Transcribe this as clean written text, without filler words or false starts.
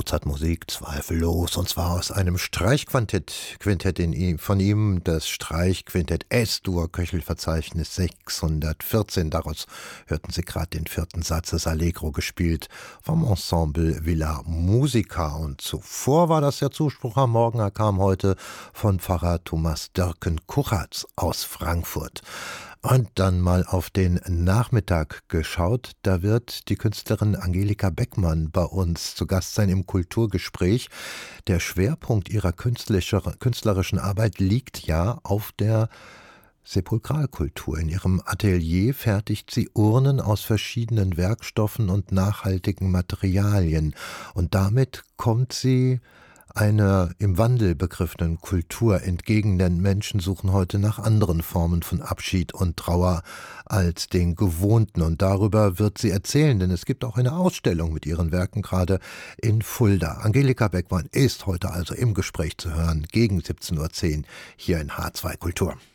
Mozart-Musik, zweifellos, und zwar aus einem Streichquintett von ihm, das Streichquintett S-Dur, Köchelverzeichnis 614. Daraus hörten Sie gerade den vierten Satz des Allegro, gespielt vom Ensemble Villa Musica. Und zuvor war das der Zuspruch am Morgen, er kam heute von Pfarrer Thomas Dörken-Kuchatz aus Frankfurt. Und dann mal auf den Nachmittag geschaut. Da wird die Künstlerin Angelika Beckmann bei uns zu Gast sein im Kulturgespräch. Der Schwerpunkt ihrer künstlerischen Arbeit liegt ja auf der Sepulkralkultur. In ihrem Atelier fertigt sie Urnen aus verschiedenen Werkstoffen und nachhaltigen Materialien. Und damit kommt sie einer im Wandel begriffenen Kultur entgegen, denn Menschen suchen heute nach anderen Formen von Abschied und Trauer als den gewohnten. Und darüber wird sie erzählen, denn es gibt auch eine Ausstellung mit ihren Werken gerade in Fulda. Angelika Beckmann ist heute also im Gespräch zu hören, gegen 17:10 Uhr hier in H2 Kultur.